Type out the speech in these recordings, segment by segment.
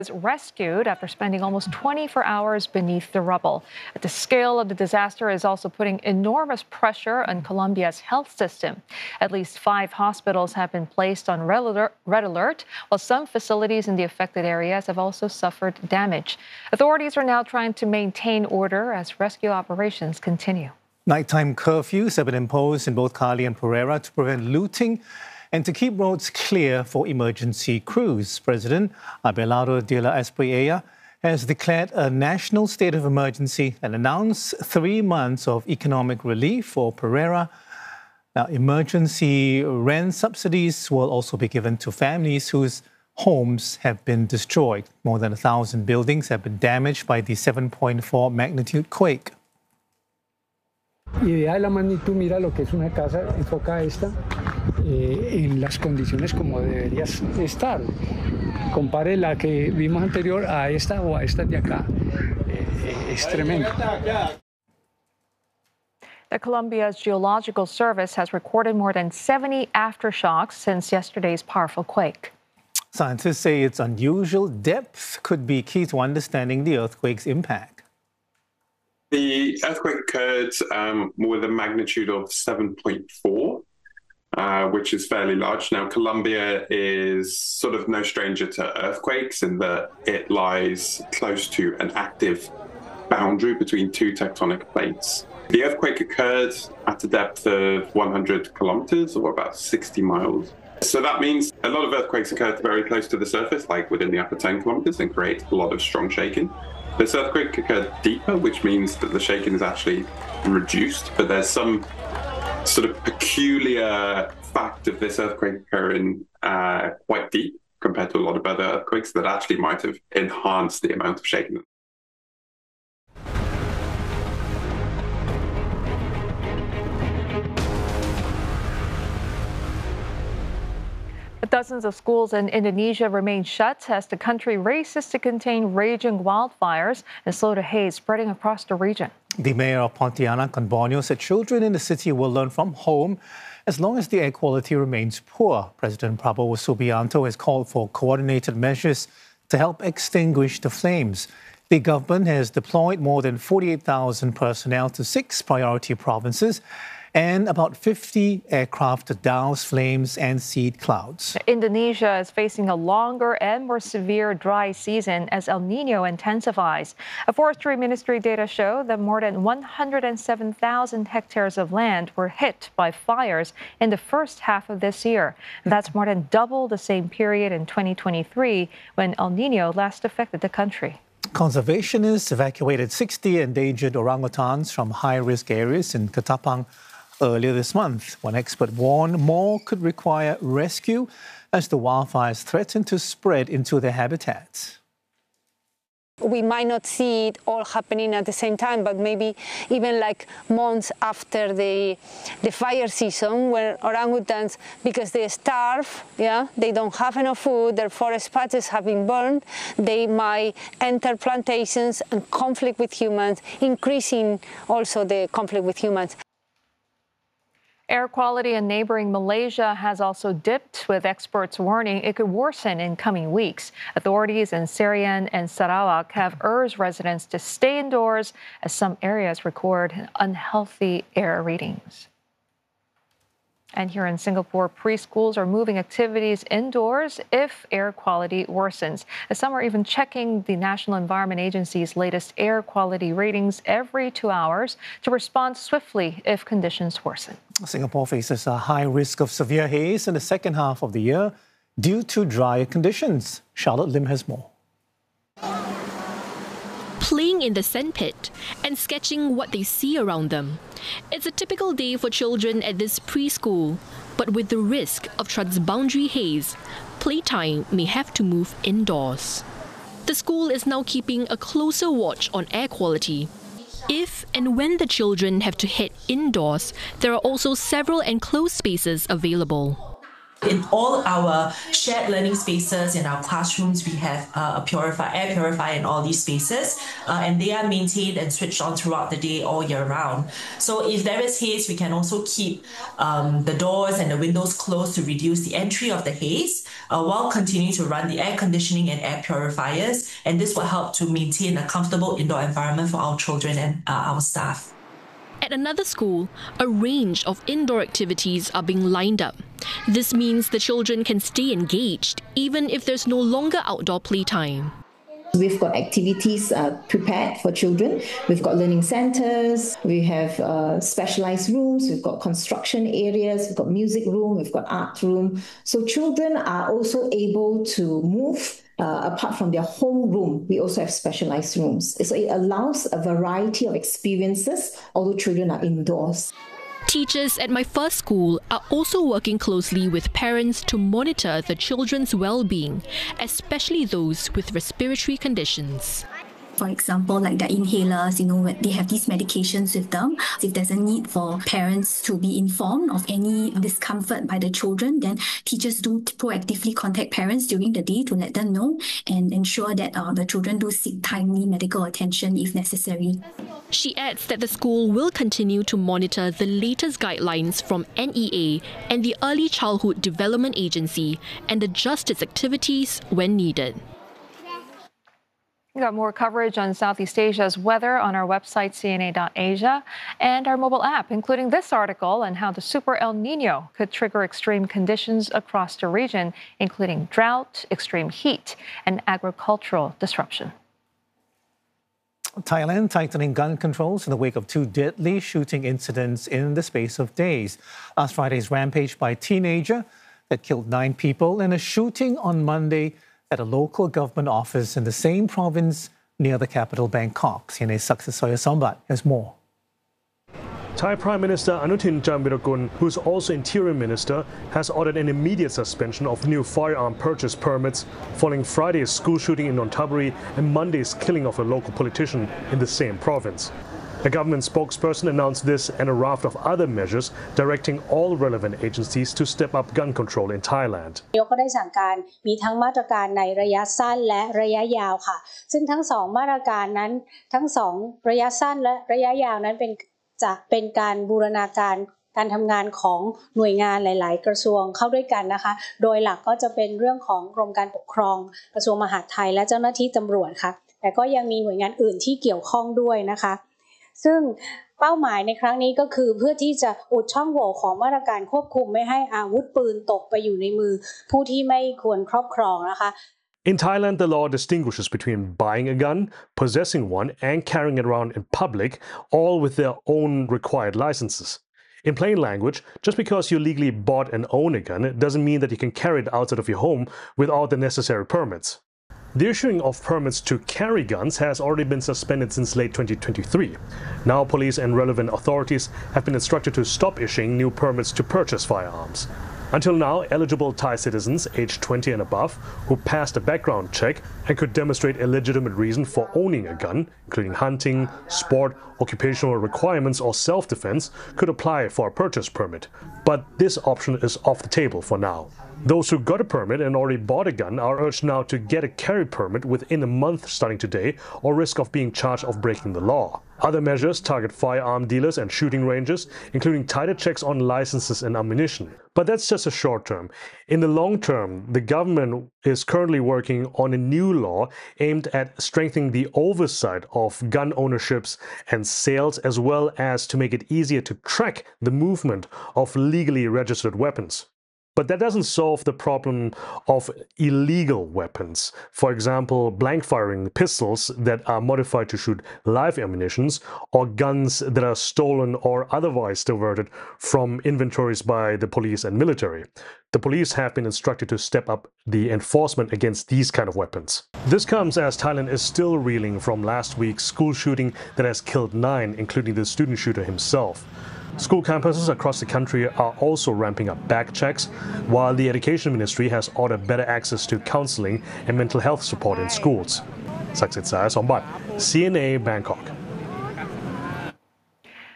Was rescued after spending almost 24 hours beneath the rubble. The scale of the disaster is also putting enormous pressure on Colombia's health system. At least 5 hospitals have been placed on red alert, while some facilities in the affected areas have also suffered damage. Authorities are now trying to maintain order as rescue operations continue. Nighttime curfews have been imposed in both Cali and Pereira to prevent looting and to keep roads clear for emergency crews. President Abelardo de la Espriella has declared a national state of emergency and announced 3 months of economic relief for Pereira. Now, emergency rent subsidies will also be given to families whose homes have been destroyed. More than 1,000 buildings have been damaged by the 7.4 magnitude quake. Y vea la magnitud, mira lo que es una casa, enfoca esta en las condiciones como debería estar. Compare la que vimos anterior a esta o a esta de acá. Es tremendo. The Colombia's Geological Service has recorded more than 70 aftershocks since yesterday's powerful quake. Scientists say its unusual depth could be key to understanding the earthquake's impact. The earthquake occurred with a magnitude of 7.4, which is fairly large. Now, Colombia is sort of no stranger to earthquakes in that it lies close to an active boundary between 2 tectonic plates. The earthquake occurred at a depth of 100 kilometers, or about 60 miles. So that means a lot of earthquakes occur very close to the surface, like within the upper 10 kilometers, and create a lot of strong shaking. This earthquake occurred deeper, which means that the shaking is actually reduced, but there's some sort of peculiar fact of this earthquake occurring quite deep compared to a lot of other earthquakes that actually might have enhanced the amount of shaking. Dozens of schools in Indonesia remain shut as the country races to contain raging wildfires and slow the haze spreading across the region. The mayor of Pontianak on Borneo said children in the city will learn from home as long as the air quality remains poor. President Prabowo Subianto has called for coordinated measures to help extinguish the flames. The government has deployed more than 48,000 personnel to 6 priority provinces and about 50 aircraft to douse flames and seed clouds. Indonesia is facing a longer and more severe dry season as El Niño intensifies. A forestry ministry data show that more than 107,000 hectares of land were hit by fires in the first half of this year. That's more than double the same period in 2023 when El Niño last affected the country. Conservationists evacuated 60 endangered orangutans from high-risk areas in Ketapang earlier this month. One expert warned more could require rescue as the wildfires threaten to spread into their habitats. We might not see it all happening at the same time, but maybe even like months after the fire season, where orangutans, because they starve, they don't have enough food, their forest patches have been burned, they might enter plantations and conflict with humans, increasing also the conflict with humans. Air quality in neighboring Malaysia has also dipped, with experts warning it could worsen in coming weeks. Authorities in Serian and Sarawak have urged residents to stay indoors as some areas record unhealthy air readings. And here in Singapore, preschools are moving activities indoors if air quality worsens. As some are even checking the National Environment Agency's latest air quality ratings every 2 hours to respond swiftly if conditions worsen. Singapore faces a high risk of severe haze in the second half of the year due to drier conditions. Charlotte Lim has more. Playing in the sandpit and sketching what they see around them. It's a typical day for children at this preschool, but with the risk of transboundary haze, playtime may have to move indoors. The school is now keeping a closer watch on air quality. If and when the children have to head indoors, there are also several enclosed spaces available. In all our shared learning spaces in our classrooms, we have air purifier in all these spaces, and they are maintained and switched on throughout the day all year round. So if there is haze, we can also keep the doors and the windows closed to reduce the entry of the haze while continuing to run the air conditioning and air purifiers, and this will help to maintain a comfortable indoor environment for our children and our staff. At another school, a range of indoor activities are being lined up. This means the children can stay engaged even if there's no longer outdoor playtime. We've got activities prepared for children. We've got learning centers, we have specialized rooms, we've got construction areas, we've got music room, we've got art room. So children are also able to move apart from their home room. We also have specialized rooms. So it allows a variety of experiences, although children are indoors. Teachers at my first school are also working closely with parents to monitor the children's well-being, especially those with respiratory conditions. For example, like the inhalers, they have these medications with them. If there's a need for parents to be informed of any discomfort by the children, then teachers do proactively contact parents during the day to let them know and ensure that the children do seek timely medical attention if necessary. She adds that the school will continue to monitor the latest guidelines from NEA and the Early Childhood Development Agency and adjust its activities when needed. We got more coverage on Southeast Asia's weather on our website, CNA.Asia, and our mobile app, including this article on how the Super El Nino could trigger extreme conditions across the region, including drought, extreme heat, and agricultural disruption. Thailand tightening gun controls in the wake of two deadly shooting incidents in the space of days. Last Friday's rampage by a teenager that killed 9 people and a shooting on Monday at a local government office in the same province near the capital, Bangkok. CNA's Saksasoya Sombat has more. Thai Prime Minister Anutin Charnvirakul, who's also Interior Minister, has ordered an immediate suspension of new firearm purchase permits following Friday's school shooting in Nonthaburi and Monday's killing of a local politician in the same province. A government spokesperson announced this and a raft of other measures directing all relevant agencies to step up gun control in Thailand. นายกก็ได้สั่งการมีทั้งมาตรการในระยะสั้นและระยะยาวค่ะซึ่งทั้ง2มาตรการนั้นทั้ง2ระยะสั้นและระยะยาวนั้นจะเป็นการบูรณาการการทำงานของหน่วยงานหลายๆกระทรวงเข้าด้วยกันนะคะโดยหลักก็จะเป็นเรื่องของกรมการปกครองกระทรวงมหาดไทยและเจ้าหน้าที่ตำรวจค่ะแต่ก็ยังมีหน่วยงานอื่นที่เกี่ยวข้องด้วยนะคะซึ่งเป้าหมายในครั้งนี้ก็คือเพื่อที่จะอุดช่องโหว่ของมาตรการควบคุมไม่ให้อาวุธปืนตกไปอยู่ในมือผู้ที่ไม่ควรครอบครองนะคะ In Thailand, the law distinguishes between buying a gun, possessing one, and carrying it around in public, all with their own required licenses. In plain language, just because you legally bought and own a gun doesn't mean that you can carry it outside of your home without the necessary permits. The issuing of permits to carry guns has already been suspended since late 2023. Now police and relevant authorities have been instructed to stop issuing new permits to purchase firearms. Until now, eligible Thai citizens aged 20 and above who passed a background check and could demonstrate a legitimate reason for owning a gun, including hunting, sport, occupational requirements or self-defense, could apply for a purchase permit. But this option is off the table for now. Those who got a permit and already bought a gun are urged now to get a carry permit within a month starting today, or risk of being charged of breaking the law. Other measures target firearm dealers and shooting ranges, including tighter checks on licenses and ammunition. But that's just a short term. In the long term, the government is currently working on a new law aimed at strengthening the oversight of gun ownerships and sales, as well as to make it easier to track the movement of legally registered weapons. But that doesn't solve the problem of illegal weapons. For example, blank-firing pistols that are modified to shoot live ammunitions, or guns that are stolen or otherwise diverted from inventories by the police and military. The police have been instructed to step up the enforcement against these kind of weapons. This comes as Thailand is still reeling from last week's school shooting that has killed 9, including the student shooter himself. School campuses across the country are also ramping up back checks, while the Education Ministry has ordered better access to counseling and mental health support in schools. Saksasoya Sombat, CNA, Bangkok.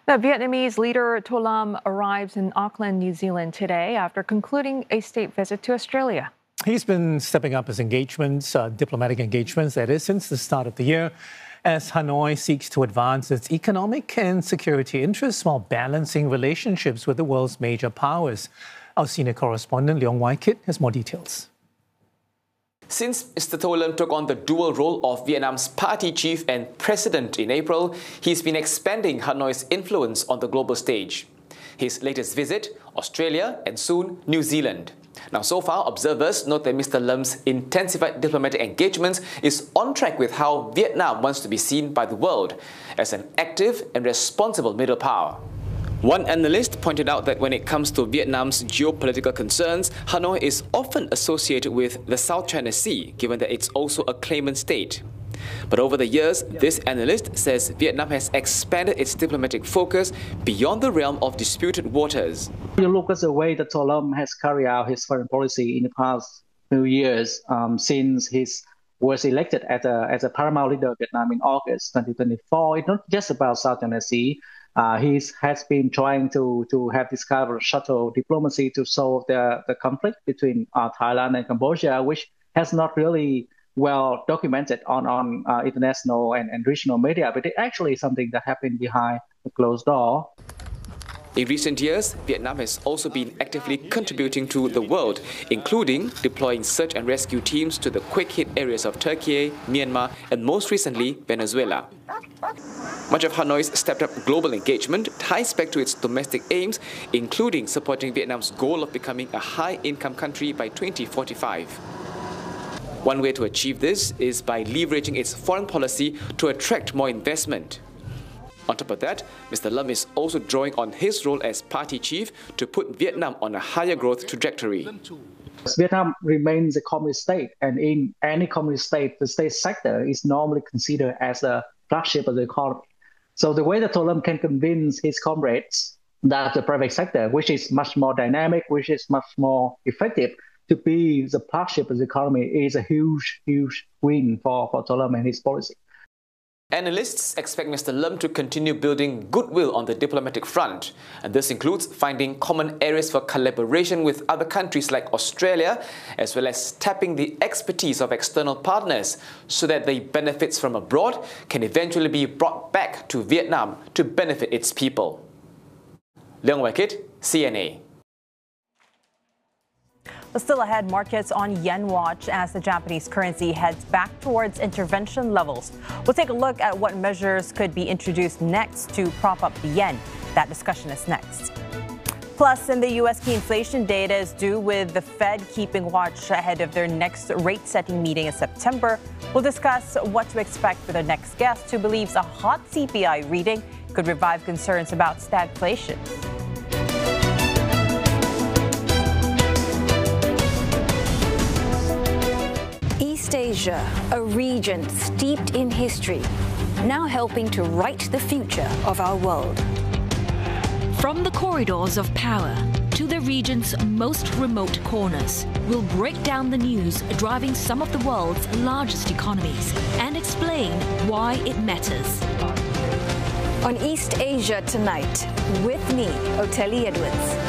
The Vietnamese leader To Lam arrives in Auckland, New Zealand today after concluding a state visit to Australia. He's been stepping up his engagements, diplomatic engagements, that is, since the start of the year, as Hanoi seeks to advance its economic and security interests while balancing relationships with the world's major powers. Our senior correspondent, Leong Wai Kit, has more details. Since Mr. To Lam took on the dual role of Vietnam's party chief and president in April, he's been expanding Hanoi's influence on the global stage. His latest visit, Australia and soon New Zealand. Now, so far, observers note that Mr. Lam's intensified diplomatic engagements is on track with how Vietnam wants to be seen by the world as an active and responsible middle power. One analyst pointed out that when it comes to Vietnam's geopolitical concerns, Hanoi is often associated with the South China Sea, given that it's also a claimant state. But over the years, this analyst says Vietnam has expanded its diplomatic focus beyond the realm of disputed waters. You look at the way that To Lam has carried out his foreign policy in the past few years, since he was elected as a paramount leader of Vietnam in August 2024. It's not just about South China Sea. He has been trying to have this kind of shuttle diplomacy to solve the conflict between Thailand and Cambodia, which has not really well documented on international and regional media, but it actually is something that happened behind the closed door. In recent years, Vietnam has also been actively contributing to the world, including deploying search and rescue teams to the quake-hit areas of Turkey, Myanmar, and most recently, Venezuela. Much of Hanoi's stepped-up global engagement ties back to its domestic aims, including supporting Vietnam's goal of becoming a high-income country by 2045. One way to achieve this is by leveraging its foreign policy to attract more investment. On top of that, Mr. Lam is also drawing on his role as party chief to put Vietnam on a higher growth trajectory. Vietnam remains a communist state, and in any communist state, the state sector is normally considered as a flagship of the economy. So the way that To Lam can convince his comrades that the private sector, which is much more dynamic, which is much more effective, to be the flagship of the economy is a huge, huge win for To Lam and his policy. Analysts expect Mr. Lam to continue building goodwill on the diplomatic front, and this includes finding common areas for collaboration with other countries like Australia, as well as tapping the expertise of external partners so that the benefits from abroad can eventually be brought back to Vietnam to benefit its people. Leong Wai Kit, CNA. Still ahead, markets on yen watch as the Japanese currency heads back towards intervention levels. We'll take a look at what measures could be introduced next to prop up the yen. That discussion is next. Plus, in the U.S., key inflation data is due with the Fed keeping watch ahead of their next rate-setting meeting in September. We'll discuss what to expect with our next guest, who believes a hot CPI reading could revive concerns about stagflation. East Asia, a region steeped in history, now helping to write the future of our world. From the corridors of power to the region's most remote corners, we'll break down the news driving some of the world's largest economies and explain why it matters. On East Asia Tonight, with me, Oteli Edwards.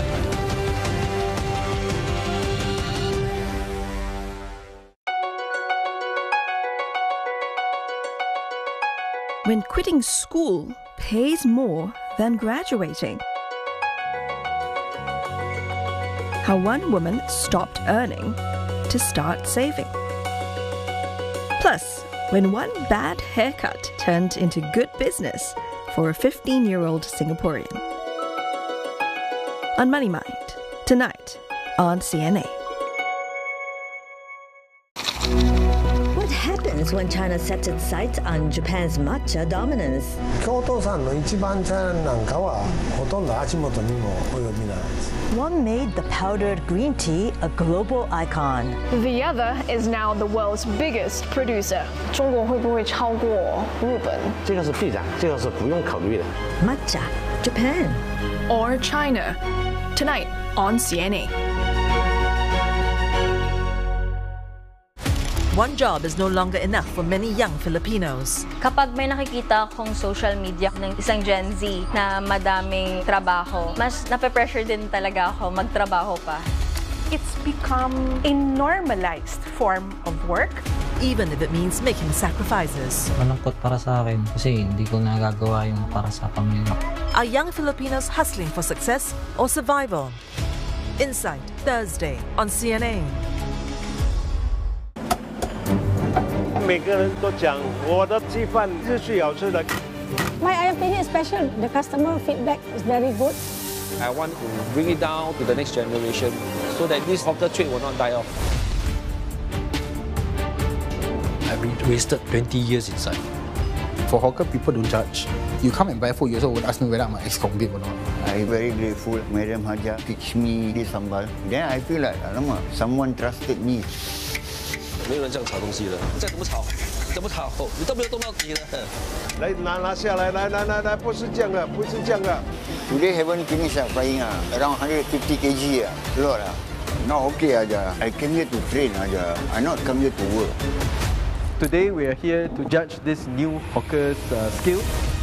When quitting school pays more than graduating. How one woman stopped earning to start saving. Plus, when one bad haircut turned into good business for a 15-year-old Singaporean. On Money Mind, tonight on CNA. What happens when China sets its sights on Japan's matcha dominance? 京都産の一番茶なんかはほとんど足元にも及びない。 One made the powdered green tea a global icon. The other is now the world's biggest producer. 中国会不会超过日本？ 这个是必然，这个是不用考虑的。 Matcha, Japan. Or China. Tonight on CNA. One job is no longer enough for many young Filipinos. Kapag may nakikita akong social media ng isang Gen Z na madaming trabaho, mas nape-pressure din talaga ako magtrabaho pa. It's become a normalized form of work. Even if it means making sacrifices. Malungkot para sa akin kasi hindi ko nagagawa yung para sa pamilya. Are young Filipinos hustling for success or survival? Insight, Thursday on CNA. 每个人都讲我的鸡饭是最好吃的。 My opinion is special. The customer feedback is very good. I want to bring it down to the next generation so that this hawker trade will not die off. I've wasted 20 years inside. For hawker, people don't judge. You come and buy food, you also would ask me whether I'm an ex-convict or not. I'm very grateful. Madam Haja teach me this sambal. Then I feel like, alamak, someone trusted me. 没有人这样炒东西的，再怎么炒，你都没有动到底的。 来拿下来，来，不是这样的，不是这样的。 Today haven't finished frying around 150 kg lot Not okay aja. I came here to train aja. I not come here to work. Today we are here to judge this new hawker's skill.